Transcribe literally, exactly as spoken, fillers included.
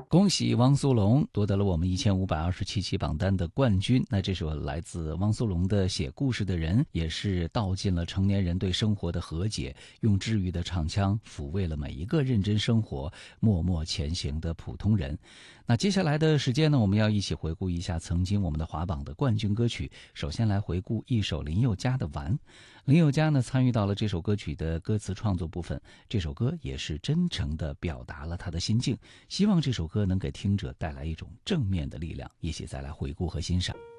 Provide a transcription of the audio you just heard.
恭喜汪苏泷夺得了我们一千五百二十七期榜单的冠军。那这首来自汪苏泷的《写故事的人》，也是道尽了成年人对生活的和解，用治愈的唱腔抚慰了每一个认真生活、默默前行的普通人。那接下来的时间呢，我们要一起回顾一下曾经我们的华榜的冠军歌曲。首先来回顾一首林宥嘉的《玩》。林宥嘉呢参与到了这首歌曲的歌词创作部分，这首歌也是真诚地表达了他的心境，希望这首歌能给听者带来一种正面的力量，一起再来回顾和欣赏。